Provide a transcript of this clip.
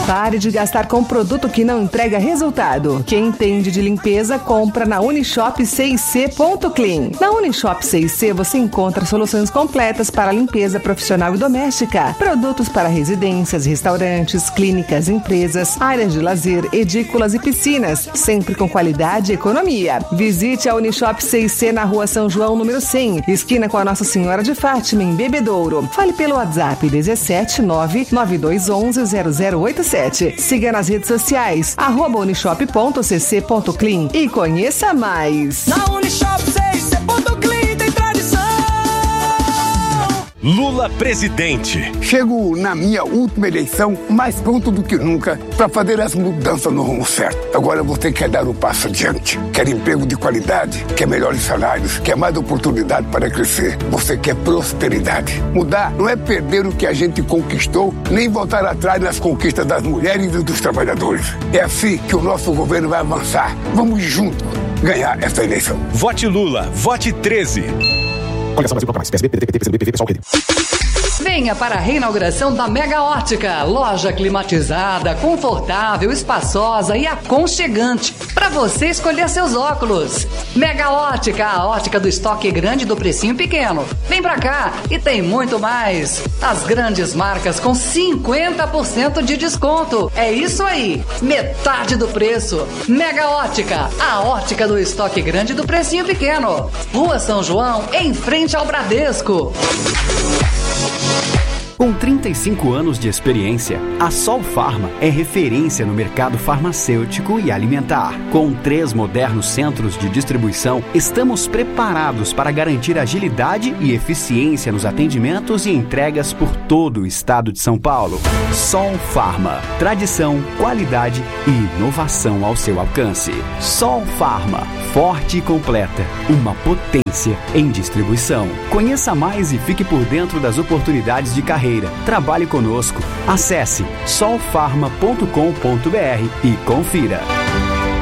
Pare de gastar com produto que não entrega resultado. Quem entende de limpeza, compra na Unishop 6C.clean. Na Unishop 6C você encontra soluções completas para limpeza profissional e doméstica. Produtos para residências, restaurantes, clínicas, empresas, áreas de lazer, edículas e piscinas. Sempre com qualidade e economia. Visite a Unishop 6C na Rua São João, número 100, esquina com a Nossa Senhora de Fátima, em Bebedouro. Fale pelo WhatsApp 17992110087. Siga nas redes sociais, @unishop.cc.clean e conheça mais. Na Unishop 6C.clean tem tradição. Lula presidente. Chego na minha última eleição mais pronto do que nunca para fazer as mudanças no rumo certo. Agora você quer dar um passo adiante. Quer emprego de qualidade, quer melhores salários, quer mais oportunidade para crescer. Você quer prosperidade. Mudar não é perder o que a gente conquistou, nem voltar atrás nas conquistas das mulheres e dos trabalhadores. É assim que o nosso governo vai avançar. Vamos juntos ganhar essa eleição. Vote Lula, vote 13. Coligação Brasil Bloco Mais, PSB, PDT, PCdoB, PSOL, PD. Venha para a reinauguração da Mega Ótica, loja climatizada, confortável, espaçosa e aconchegante, para você escolher seus óculos. Mega Ótica, a ótica do estoque grande do precinho pequeno. Vem pra cá e tem muito mais. As grandes marcas com 50% de desconto. É isso aí, metade do preço. Mega Ótica, a ótica do estoque grande do precinho pequeno. Rua São João, em frente ao Bradesco. Com 35 anos de experiência, a Sol Farma é referência no mercado farmacêutico e alimentar. Com 3 modernos centros de distribuição, estamos preparados para garantir agilidade e eficiência nos atendimentos e entregas por todo o estado de São Paulo. Sol Farma. Tradição, qualidade e inovação ao seu alcance. Sol Farma. Forte e completa. Uma potência em distribuição. Conheça mais e fique por dentro das oportunidades de carreira. Trabalhe conosco. Acesse solfarma.com.br e confira.